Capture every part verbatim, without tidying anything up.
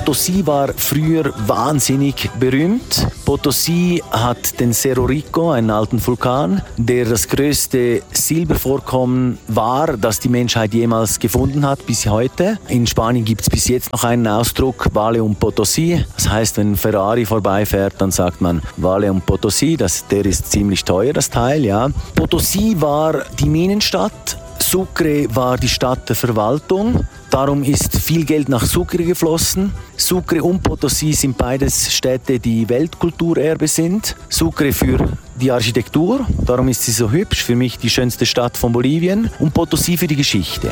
Potosí war früher wahnsinnig berühmt. Potosí hat den Cerro Rico, einen alten Vulkan, der das größte Silbervorkommen war, das die Menschheit jemals gefunden hat bis heute. In Spanien gibt es bis jetzt noch einen Ausdruck, Vale un Potosí. Das heißt, wenn ein Ferrari vorbeifährt, dann sagt man Vale un Potosí. Das, der ist ziemlich teuer, das Teil. Ja. Potosí war die Minenstadt. Sucre war die Stadt der Verwaltung. Darum ist viel Geld nach Sucre geflossen. Sucre und Potosí sind beides Städte, die Weltkulturerbe sind. Sucre für die Architektur, darum ist sie so hübsch, für mich die schönste Stadt von Bolivien. Und Potosí für die Geschichte.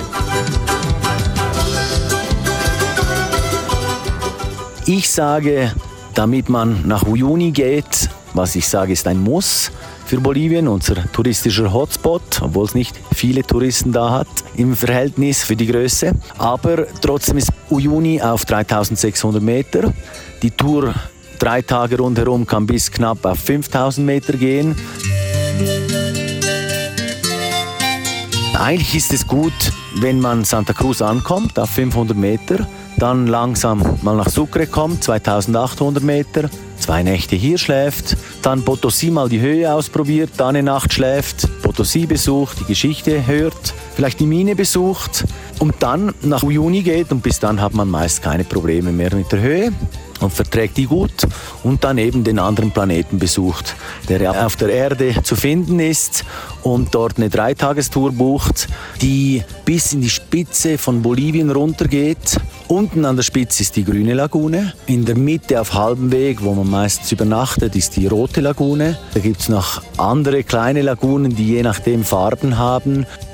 Ich sage, damit man nach Uyuni geht, was ich sage, ist ein Muss für Bolivien, unser touristischer Hotspot, obwohl es nicht viele Touristen da hat im Verhältnis für die Größe. Aber trotzdem ist Uyuni auf dreitausendsechshundert Meter. Die Tour drei Tage rundherum kann bis knapp auf fünftausend Meter gehen. Eigentlich ist es gut, wenn man Santa Cruz ankommt, auf fünfhundert Meter, dann langsam mal nach Sucre kommt, zweitausendachthundert Meter, zwei Nächte hier schläft, dann Potosí mal die Höhe ausprobiert, dann eine Nacht schläft, Potosí besucht, die Geschichte hört, vielleicht die Mine besucht und dann nach Uyuni geht und bis dann hat man meist keine Probleme mehr mit der Höhe und verträgt die gut und dann eben den anderen Planeten besucht, der auf der Erde zu finden ist und dort eine Dreitagestour bucht, die bis in die Spitze von Bolivien runtergeht. Unten an der Spitze ist die grüne Lagune. In der Mitte auf halbem Weg, wo man meistens übernachtet, ist die rote Lagune. Da gibt es noch andere kleine Lagunen, die je nachdem Farben haben.